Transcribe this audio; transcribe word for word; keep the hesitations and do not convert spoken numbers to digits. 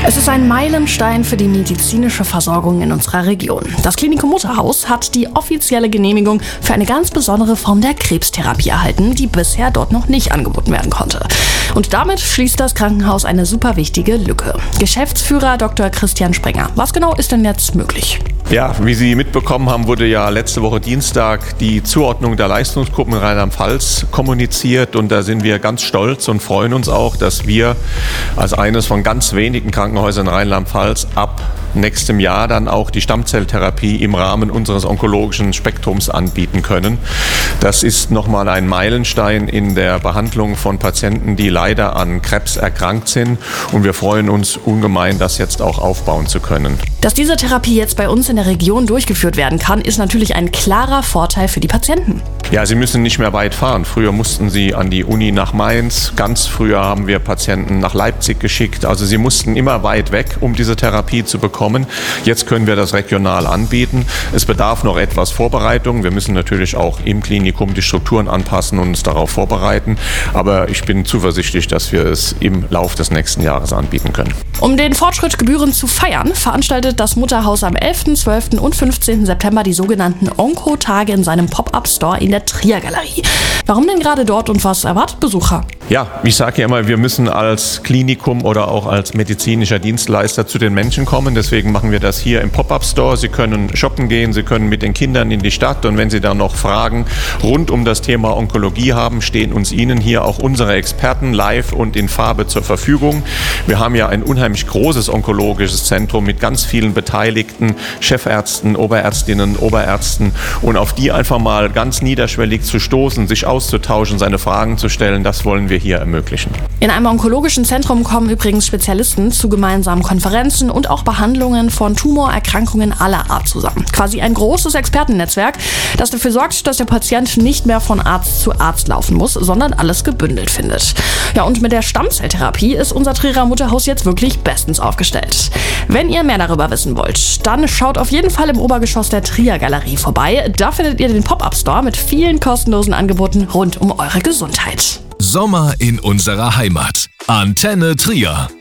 Es ist ein Meilenstein für die medizinische Versorgung in unserer Region. Das Klinikum Mutterhaus hat die offizielle Genehmigung für eine ganz besondere Form der Krebstherapie erhalten, die bisher dort noch nicht angeboten werden konnte. Und damit schließt das Krankenhaus eine super wichtige Lücke. Geschäftsführer Doktor Christian Sprenger, was genau ist denn jetzt möglich? Ja, wie Sie mitbekommen haben, wurde ja letzte Woche Dienstag die Zuordnung der Leistungsgruppen in Rheinland-Pfalz kommuniziert und da sind wir ganz stolz und freuen uns auch, dass wir als eines von ganz wenigen Krankenhäusern in Rheinland-Pfalz ab nächstem Jahr dann auch die Stammzelltherapie im Rahmen unseres onkologischen Spektrums anbieten können. Das ist nochmal ein Meilenstein in der Behandlung von Patienten, die leider an Krebs erkrankt sind und wir freuen uns ungemein, das jetzt auch aufbauen zu können. Dass diese Therapie jetzt bei uns in der Region durchgeführt werden kann, ist natürlich ein klarer Vorteil für die Patienten. Ja, sie müssen nicht mehr weit fahren. Früher mussten sie an die Uni nach Mainz. Ganz früher haben wir Patienten nach Leipzig geschickt. Also sie mussten immer weit weg, um diese Therapie zu bekommen. Jetzt können wir das regional anbieten. Es bedarf noch etwas Vorbereitung. Wir müssen natürlich auch im Klinikum die Strukturen anpassen und uns darauf vorbereiten. Aber ich bin zuversichtlich, dass wir es im Laufe des nächsten Jahres anbieten können. Um den Fortschritt gebührend zu feiern, veranstaltet das Mutterhaus am elften, zwölften und fünfzehnten September die sogenannten Onko-Tage in seinem Pop-Up-Store in der Trier-Galerie. Warum denn gerade dort und was erwartet Besucher? Ja, ich sage ja immer, wir müssen als Klinikum oder auch als medizinischer Dienstleister zu den Menschen kommen. Deswegen machen wir das hier im Pop-Up-Store. Sie können shoppen gehen, Sie können mit den Kindern in die Stadt und wenn Sie dann noch Fragen rund um das Thema Onkologie haben, stehen uns Ihnen hier auch unsere Experten live und in Farbe zur Verfügung. Wir haben ja ein unheimlich großes onkologisches Zentrum mit ganz vielen Beteiligten, Chefärzten, Oberärztinnen, Oberärzten und auf die einfach mal ganz niederschwellig zu stoßen, sich auszutauschen, seine Fragen zu stellen, das wollen wir hier ermöglichen. In einem onkologischen Zentrum kommen übrigens Spezialisten zu gemeinsamen Konferenzen und auch Behandlungen von Tumorerkrankungen aller Art zusammen. Quasi ein großes Expertennetzwerk, das dafür sorgt, dass der Patient nicht mehr von Arzt zu Arzt laufen muss, sondern alles gebündelt findet. Ja, und mit der Stammzelltherapie ist unser Trierer Mutterhaus jetzt wirklich bestens aufgestellt. Wenn ihr mehr darüber wissen wollt, dann schaut auf jeden Fall im Obergeschoss der Trier-Galerie vorbei. Da findet ihr den Pop-Up-Store mit vielen kostenlosen Angeboten rund um eure Gesundheit. Sommer in unserer Heimat. Antenne Trier.